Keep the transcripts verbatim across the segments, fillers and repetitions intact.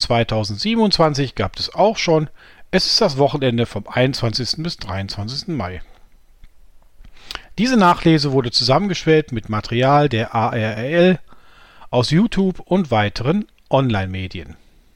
zweitausendsiebenundzwanzig gab es auch schon. Es ist das Wochenende vom einundzwanzigsten bis dreiundzwanzigsten Mai. Diese Nachlese wurde zusammengestellt mit Material der A R R L aus YouTube und weiteren Online-Medien.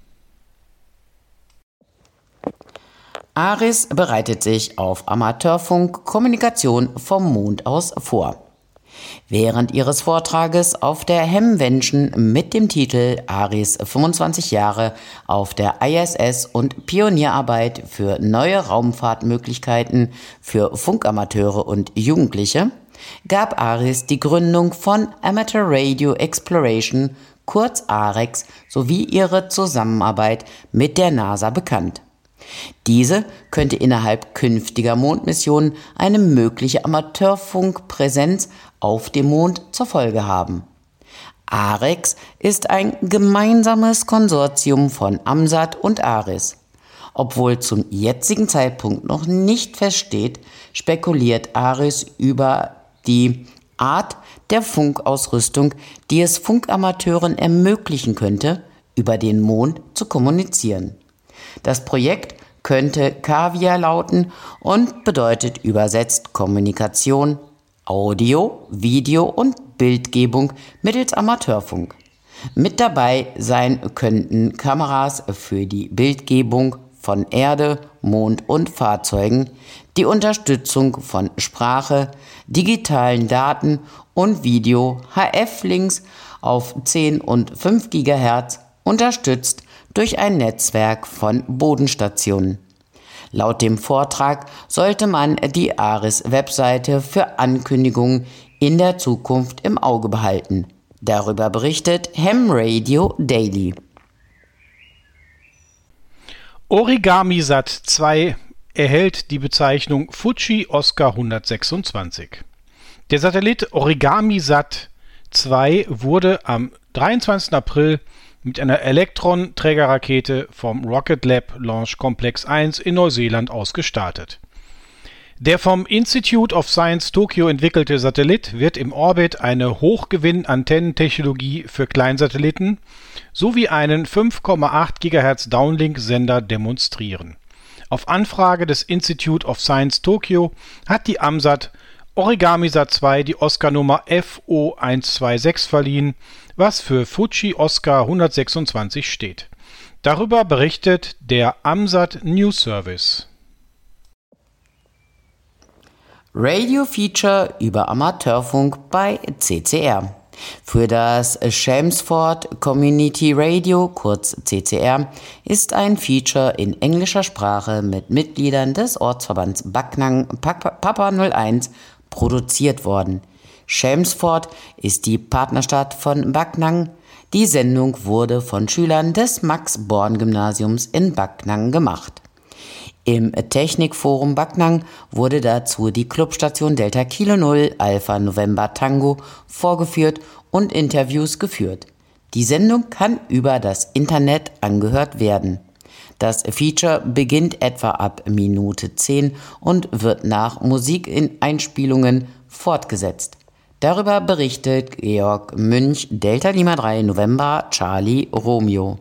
ARIS bereitet sich auf Amateurfunk-Kommunikation vom Mond aus vor. Während ihres Vortrages auf der Hemmenvention mit dem Titel ARIS fünfundzwanzig Jahre auf der I S S und Pionierarbeit für neue Raumfahrtmöglichkeiten für Funkamateure und Jugendliche gab ARIS die Gründung von Amateur Radio Exploration, kurz AREX, sowie ihre Zusammenarbeit mit der NASA bekannt. Diese könnte innerhalb künftiger Mondmissionen eine mögliche Amateurfunkpräsenz auf dem Mond zur Folge haben. AREX ist ein gemeinsames Konsortium von AMSAT und ARIS. Obwohl zum jetzigen Zeitpunkt noch nicht feststeht, spekuliert ARIS über die Art der Funkausrüstung, die es Funkamateuren ermöglichen könnte, über den Mond zu kommunizieren. Das Projekt könnte CAVIA lauten und bedeutet übersetzt Kommunikation, Audio, Video und Bildgebung mittels Amateurfunk. Mit dabei sein könnten Kameras für die Bildgebung von Erde, Mond und Fahrzeugen, die Unterstützung von Sprache, digitalen Daten und Video, H F-Links auf zehn und fünf Gigahertz, unterstützt durch ein Netzwerk von Bodenstationen. Laut dem Vortrag sollte man die ARIS-Webseite für Ankündigungen in der Zukunft im Auge behalten. Darüber berichtet Ham Radio Daily. OrigamiSat zwei erhält die Bezeichnung Fuji Oscar hundertsechsundzwanzig. Der Satellit OrigamiSat zwei wurde am dreiundzwanzigsten April mit einer Elektron-Trägerrakete vom Rocket Lab Launch Complex eins in Neuseeland ausgestartet. Der vom Institute of Science Tokyo entwickelte Satellit wird im Orbit eine Hochgewinn-Antennentechnologie für Kleinsatelliten sowie einen fünf Komma acht Gigahertz Downlink-Sender demonstrieren. Auf Anfrage des Institute of Science Tokyo hat die AMSAT OrigamiSat zwei die Oscar-Nummer F O hundertsechsundzwanzig verliehen, was für Fuji Oscar hundertsechsundzwanzig steht. Darüber berichtet der AMSAT News Service. Radio-Feature über Amateurfunk bei C C R. Für das Chelmsford Community Radio, kurz C C R, ist ein Feature in englischer Sprache mit Mitgliedern des Ortsverbands Backnang Papa null eins produziert worden. Chelmsford ist die Partnerstadt von Backnang. Die Sendung wurde von Schülern des Max-Born-Gymnasiums in Backnang gemacht. Im Technikforum Backnang wurde dazu die Clubstation Delta Kilo null Alpha November Tango vorgeführt und Interviews geführt. Die Sendung kann über das Internet angehört werden. Das Feature beginnt etwa ab Minute zehn und wird nach Musikeinspielungen fortgesetzt. Darüber berichtet Georg Münch, Delta Lima drei November Charlie Romeo.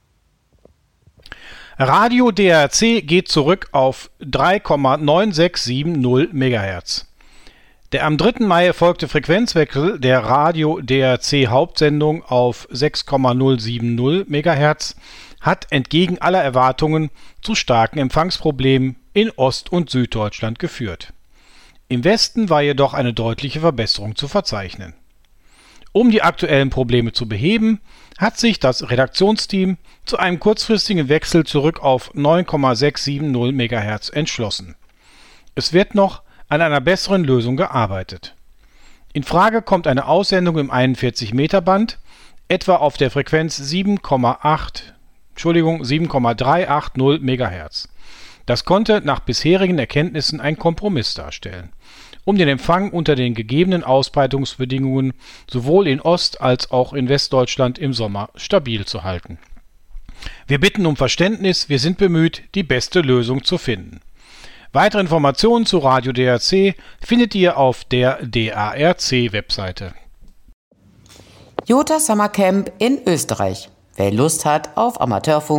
Radio D R C geht zurück auf drei Komma neun sechs sieben null Megahertz. Der am dritten Mai erfolgte Frequenzwechsel der Radio D R C Hauptsendung auf sechs Komma null sieben null Megahertz hat entgegen aller Erwartungen zu starken Empfangsproblemen in Ost- und Süddeutschland geführt. Im Westen war jedoch eine deutliche Verbesserung zu verzeichnen. Um die aktuellen Probleme zu beheben, hat sich das Redaktionsteam zu einem kurzfristigen Wechsel zurück auf neun Komma sechs sieben null Megahertz entschlossen. Es wird noch an einer besseren Lösung gearbeitet. In Frage kommt eine Aussendung im einundvierzig Meter Band, etwa auf der Frequenz sieben Komma acht, Entschuldigung, sieben Komma drei acht null Megahertz. Das konnte nach bisherigen Erkenntnissen ein Kompromiss darstellen, um den Empfang unter den gegebenen Ausbreitungsbedingungen sowohl in Ost- als auch in Westdeutschland im Sommer stabil zu halten. Wir bitten um Verständnis, wir sind bemüht, die beste Lösung zu finden. Weitere Informationen zu Radio D R C findet ihr auf der D A R C-Webseite. Jota Summer Camp in Österreich. Wer Lust hat auf Amateurfunk